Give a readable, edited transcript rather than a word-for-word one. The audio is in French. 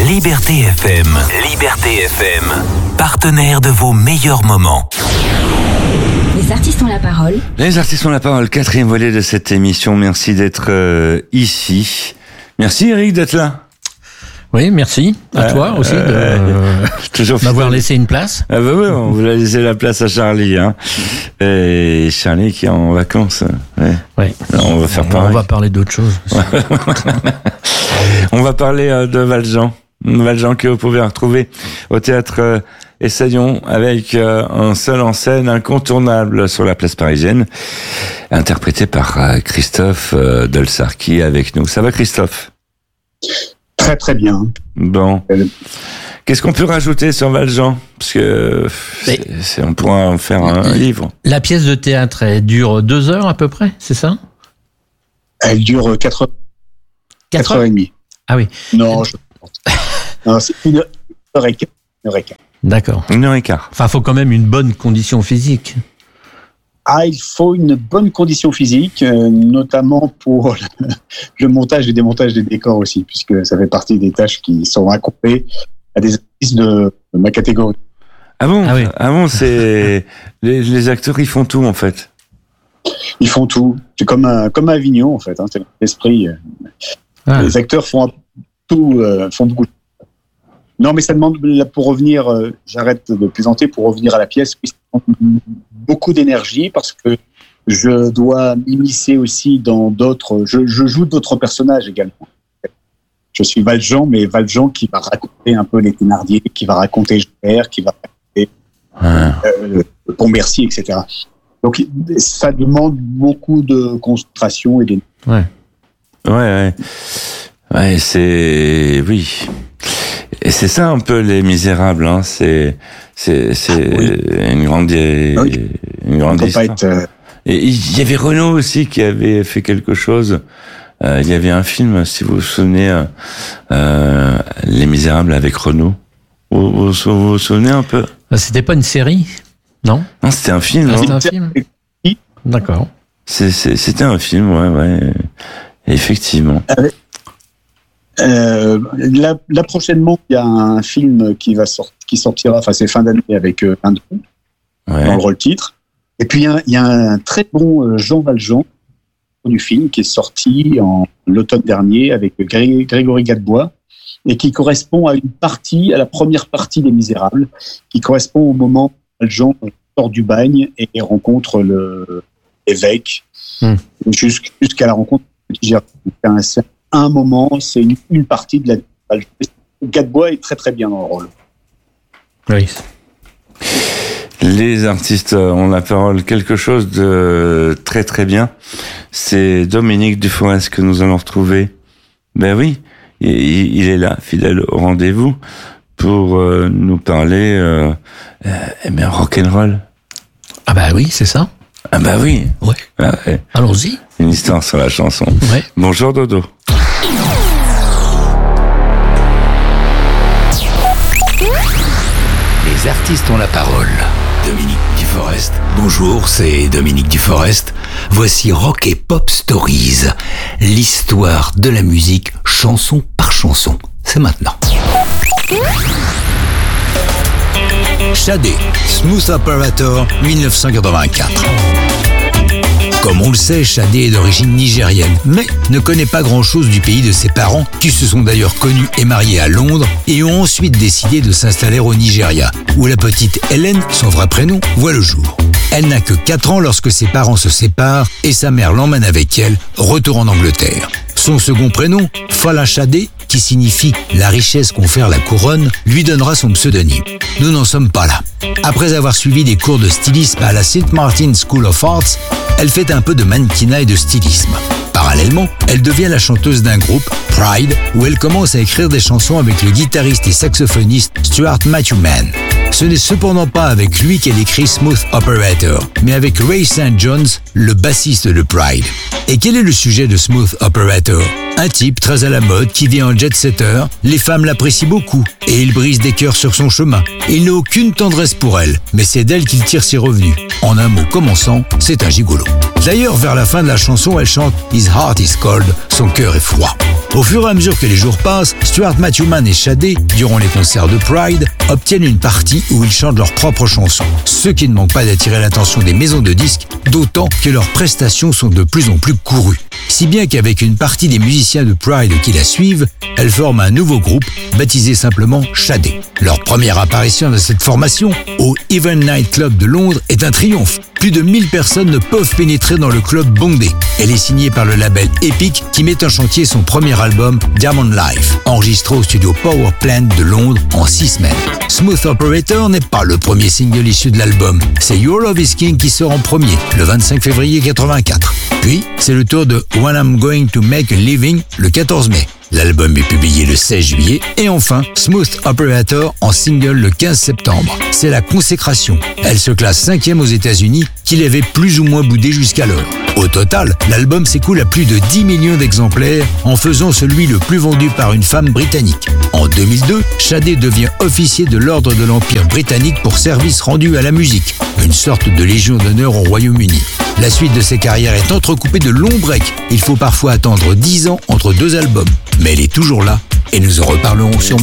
Liberté FM. Liberté FM. Partenaire de vos meilleurs moments. Les artistes ont la parole. Les artistes ont la parole, 4e volet de cette émission. Merci d'être ici. Merci Eric d'être là. Oui, merci à toi aussi de m'avoir laissé une place. Ah bah oui, on vous a laissé la place à Charlie, hein. Et Charlie qui est en vacances. Ouais. Ouais. Alors, on va faire pareil. On va parler d'autre chose. On va parler de Valjean. Valjean que vous pouvez retrouver au théâtre Essayons avec un seul en scène incontournable sur la place parisienne, interprété par Christophe Dolsart qui est avec nous. Ça va Christophe ? Très très bien. Bon. Qu'est-ce qu'on peut rajouter sur Valjean ? Parce que on pourra en faire un livre. La pièce de théâtre, elle dure 2 heures à peu près, c'est ça ? Elle dure 4 heures et demie. Ah oui. Non, c'est 1h15. D'accord. 1h15. Enfin, il faut quand même une bonne condition physique. Ah, il faut une bonne condition physique, notamment pour le montage et démontage des décors aussi, puisque ça fait partie des tâches qui sont accompagnées à des artistes de ma catégorie. Ah bon ? Ah oui. Ah bon, c'est les acteurs, ils font tout en fait. Ils font tout. C'est comme à Avignon en fait. Hein, c'est l'esprit. Les acteurs font tout, font beaucoup. Non, mais ça demande, pour revenir, j'arrête de plaisanter, pour revenir à la pièce, ça demande beaucoup d'énergie parce que je dois m'immiscer aussi dans d'autres. Je joue d'autres personnages également. Je suis Valjean, mais Valjean qui va raconter un peu les Thénardier, qui va raconter Javert, qui va raconter Pontmercy, etc. Donc ça demande beaucoup de concentration et d'énergie. Ouais, c'est oui. Et c'est ça un peu Les Misérables, hein. C'est une grande histoire. Et il y avait Renaud aussi qui avait fait quelque chose. Il y avait un film, si vous vous souvenez, Les Misérables avec Renaud. Vous vous souvenez un peu ? C'était pas une série, non ? Non, c'était un film. C'était un film. D'accord. C'était un film, ouais. Effectivement. Là prochainement, il y a un film qui sortira, enfin c'est fin d'année avec un trou dans le rôle titre. Et puis il y a un très bon Jean Valjean du film qui est sorti en l'automne dernier avec Grégory Gadebois et qui correspond à la première partie des Misérables, qui correspond au moment où Valjean sort du bagne et rencontre l'évêque jusqu'à la rencontre de Petit Gervais. Un moment, c'est une partie de la. Gadebois est très très bien dans le rôle. Oui. Les artistes ont la parole. Quelque chose de très très bien. C'est Dominique Duforest que nous allons retrouver. Ben oui, il est là, fidèle au rendez-vous, pour nous parler rock'n'roll. Ah bah oui, c'est ça. Ah bah oui. Ouais. Ah ouais. Allons-y. Une histoire sur la chanson. Ouais. Bonjour Dodo. Les artistes ont la parole. Dominique Duforest. Bonjour, c'est Dominique Duforest. Voici Rock et Pop Stories. L'histoire de la musique, chanson par chanson. C'est maintenant. Shadé, Smooth Operator, 1984. Comme on le sait, Shadé est d'origine nigérienne, mais ne connaît pas grand-chose du pays de ses parents, qui se sont d'ailleurs connus et mariés à Londres, et ont ensuite décidé de s'installer au Nigeria, où la petite Hélène, son vrai prénom, voit le jour. Elle n'a que 4 ans lorsque ses parents se séparent, et sa mère l'emmène avec elle, retour en Angleterre. Son second prénom, Fala Shadé, qui signifie la richesse confère la couronne, lui donnera son pseudonyme. Nous n'en sommes pas là. Après avoir suivi des cours de stylisme à la St. Martin's School of Arts, elle fait un peu de mannequinat et de stylisme. Parallèlement, elle devient la chanteuse d'un groupe, Pride, où elle commence à écrire des chansons avec le guitariste et saxophoniste Stuart Matthewman. Ce n'est cependant pas avec lui qu'elle écrit Smooth Operator, mais avec Ray St. John's, le bassiste de Pride. Et quel est le sujet de Smooth Operator ? Un type très à la mode qui vit en jet-setter, les femmes l'apprécient beaucoup et il brise des cœurs sur son chemin. Il n'a aucune tendresse pour elle, mais c'est d'elle qu'il tire ses revenus. En un mot commençant, c'est un gigolo. D'ailleurs, vers la fin de la chanson, elle chante « His heart is cold », son cœur est froid. Au fur et à mesure que les jours passent, Stuart Matthewman et Shadé, durant les concerts de Pride, obtiennent une partie où ils chantent leurs propres chansons. Ce qui ne manque pas d'attirer l'attention des maisons de disques, d'autant que leurs prestations sont de plus en plus courues. Si bien qu'avec une partie des musiciens de Pride qui la suivent, elles forment un nouveau groupe, baptisé simplement Shadé. Leur première apparition dans cette formation, au Even Night Club de Londres, est un triomphe. Plus de 1000 personnes ne peuvent pénétrer dans le club bondé. Elle est signée par le label Epic qui met en chantier son premier album Diamond Life, enregistré au studio Power Plant de Londres en 6 semaines. Smooth Operator n'est pas le premier single issu de l'album. C'est Your Love is King qui sort en premier, le 25 février 84. Puis, c'est le tour de When I'm Going to Make a Living le 14 mai. L'album est publié le 16 juillet et enfin Smooth Operator en single le 15 septembre. C'est la consécration. Elle se classe 5e aux États-Unis qu'il avait plus ou moins boudé jusqu'alors. Au total, l'album s'écoule à plus de 10 millions d'exemplaires en faisant celui le plus vendu par une femme britannique. En 2002, Shadé devient officier de l'Ordre de l'Empire britannique pour service rendu à la musique, une sorte de légion d'honneur au Royaume-Uni. La suite de ses carrières est entrecoupée de longs breaks. Il faut parfois attendre 10 ans entre 2 albums. Mais elle est toujours là et nous en reparlerons sûrement.